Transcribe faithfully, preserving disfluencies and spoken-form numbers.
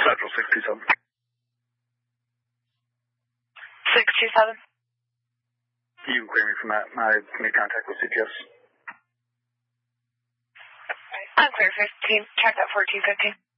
Central six two seven. six two seven. You can clear me from that. I made contact with C P S. I'm clear fifteen. Check that fourteen fifteen.